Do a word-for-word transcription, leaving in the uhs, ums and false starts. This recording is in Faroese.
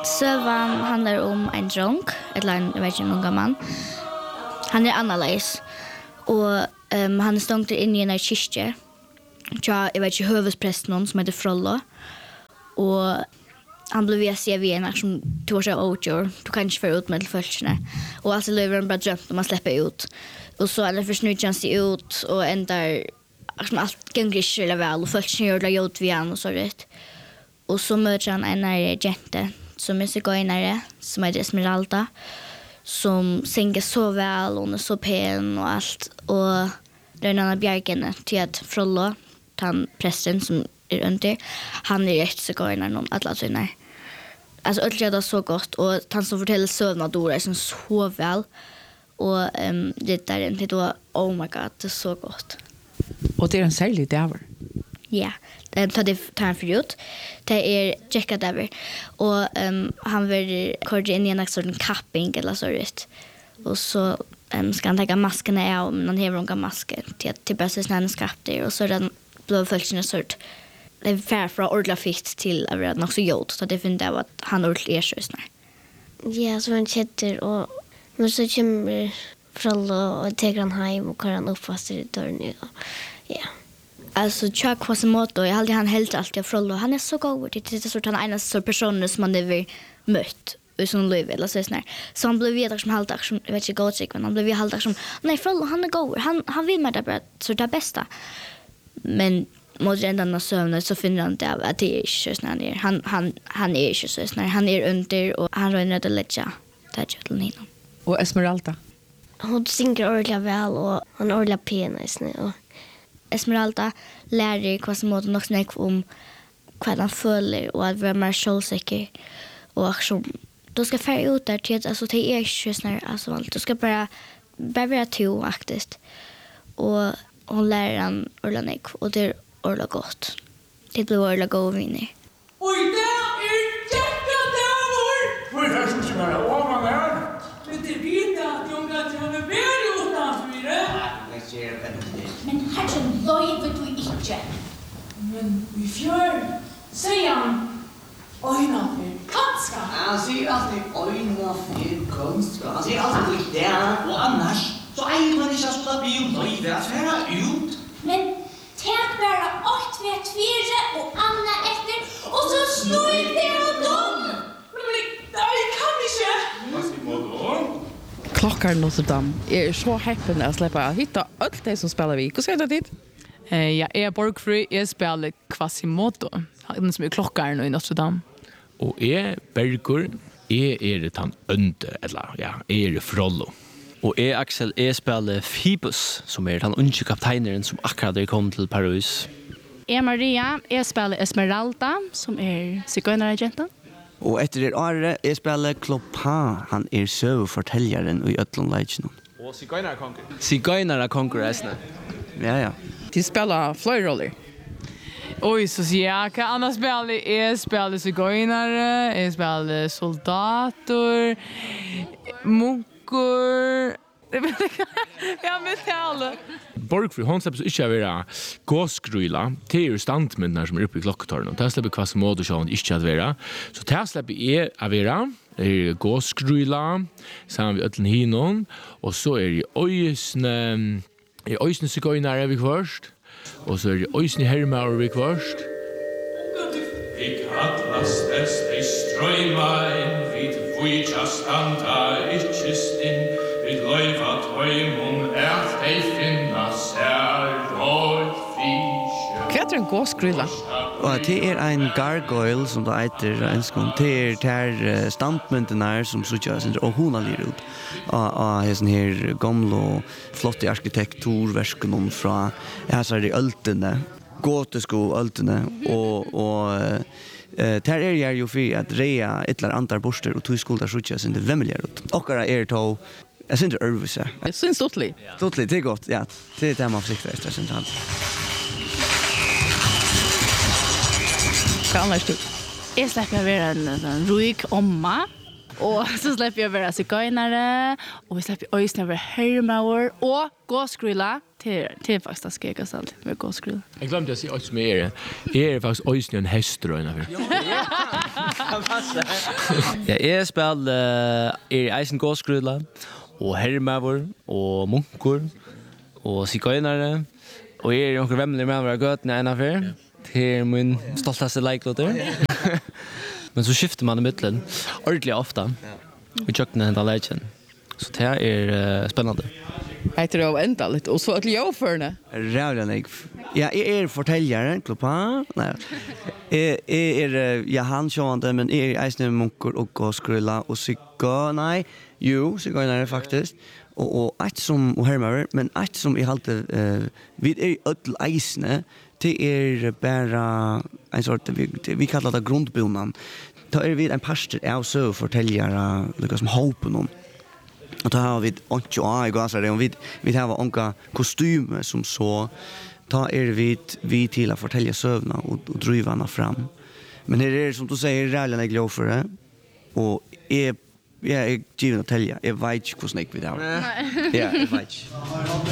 Sövan handlar om en dronk, eller en, jag vet inte, en unga man. Han är annorlunda. Och um, han är stångt in i en kyrka. Jag vet inte huvudprästen som heter Frollo. Och han blev via C V som tog sig åtgör. Du kan inte föra ut med till följderna. Och alltså lever han bara drömt om man släpper ut. Och så eller försnyggar han sig ut och ändrar som allt gånger eller väl. Och följderna gör det gjort vid han och så rätt. Och så möter han en här jente som är sigöjnare som heter Esmeralda. Som synger så väl, hon är så pen och allt. Och det är en annan bjärgene till att Frollo, han prästen som är under, han är rätt sigöjnare någon alla sina. Alltså allt är så gott och han som fortäller sövna Dora som så väl. Och um, det där är då, oh my god, det är så gott. Och det är en särskild däver. Ja, det tar det tar han för ut. Det är Jacka Daver. Och um, han vill köra in i en sån capping eller så rätt. Och så um, ska han ta maskerna av, men han har några masker till att till bästa snön skapter och så den blåfölksen sort. Det är fair från ordla fitt till att vara också gjort så det finns det att han ordentligt är så snart. Ja, så han chatter och men så kommer Frollo och tar han hem och kör han upp fast i dörren. Ja. Alltså Chuck Quasimodo, jag hade han helt alltid av Frollo. Han är så god. Det är så han är en sån person som man har mött i sån liv eller så snär. Så han blev vidare som halvdag som jag vet inte god sig men han blev halvdag som nej Frollo han är god. Han han vill med det bara så det bästa. Men mot ändan av sömnen så finner han det att det är inte så snär. Han han han är inte så snär. Han är under och han rör ner lägga till Nino. Och Esmeralda. Hon synger ordentligt väl och han är ordentligt pen i snö och Esmeralda lærer Quasimodo nok snack om vad han føler och att vara mer självsäker och så då ska färja ut där till alltså det är ju snarare alltså allt du ska bara bara vara to faktiskt och hon lär han ordentligt och det är ordentligt gott det blir ordentligt god vinner. Oj, det är jättedåligt! Vad är det som ska vara ovan där? Men det vet jag att jag kan ha väl utanför det. Men herren loivet du ikke. Men i fjör, säger han, öjna för kanska. Han säger alltid öjna för kanska. Han säger alltid det och annars så är man inte så att bli loivet att färra ut. Men tänk bara allt vi ett fyra och Anna efter och så snöjt det och dem. Men nej, kan inte. Vad ska man då? Klockar Notre Dame. Jag är så häppen att släppa att hitta allt det som spelar vi. Hur ska jag ta dit? Eh, jag är Borgfri, jag spelar Quasimodo. Den som är klockaren i Notre Dame. Och jag, Bergur, jag är han under, eller ja, jag är Frollo. Och jag, Axel, jag spelar Phoebus, som är den unge kapteineren som akkurat är kommet till Paris. Jag är Maria, jag spelar Esmeralda, som är sigöjnaragenten. Og etter det året, jeg spiller Clopin. Han er søvfortelleren i Øtlundleitjen. Og sigøynerkonkur. Sigøynerkonkur, esne. Ja, ja. De spelar flera roller. Oj, så ser jag kan annars spela är spelar sigöjnare, jag spelar soldater, munkar. Ja, men det alla. Borgfri, hon släpper så inte att vara gåsgryla. Det är ju standmyndarna som är uppe i klocketorren. Och det släpper Quasimodo så hon inte att vara. Så det släpper är att vara. Det är gåsgryla. Samman vid ötlen hinon. Och så är det öjsne... är öjsne sigöjnare vid först. Och så är det öjsne hermar vid först. Ik atlas des beströjmain vid vujjas anta itchistin vid loivat hoimum erf ei finna sær råd fisk. Vad är en gåsgrylla? Og det er en gargoyle som det heter enskong. Det er der standmyndene som suttja sin og hona lir ut. Og hesten her gamle og flotte arkitekturversken fra hesar de øltene, gotisko øltene og og Eh där är jag ju för att rea ett eller andra borster och två skulder suttja sin det vemliga ut. Och är er to jag syns det överse. Jag syns totally. Totally, det är gott. Ja, det är det man försöker efter sen han. Kan annars du? Jag släpper vara en, en ruig omma Och så släpper jag vara sigöjnare och vi släpper ösna över hermauer och gåskrulla till till faktiskt ska jag säga med gåskrulla. Jag glömde att säga också med er. Er är faktiskt ösna en häströna för. Ja, jag spelar er eisen gåskrulla och hermauer och munkor och sigöjnare och er några vänner med våra götna en affär. Till min stoltaste likelotter. Men så skiftar man i mitten ordentligt ofta. Vi tjocknar den där legend. Så det här är uh, spännande. Heter det ända lite och så att jag för det. Rävligen jag. Ja, jag är förtäljare, kloppa. Nej. Jag är ja han sjönde men är eisne munkor och gåskrulla och sigga nej. Jo, sigga är faktiskt. Och och ett som och hermar men ett som är halt eh vid är öll eisne. Det är bara en sort vi vi kallar det grundbonan. Då är vi en pastor av så förtäljare liksom hopen om. Och då har vi inte jag går så där och vi vi har onka kostymer som så ta er vi vi till att fortälja sövna och, och drivarna fram. Men det är som du säger rälen är glad för det. Och är jag är given att tälja. Jag vet inte hur snäck vi det har. Ja, jag vet inte.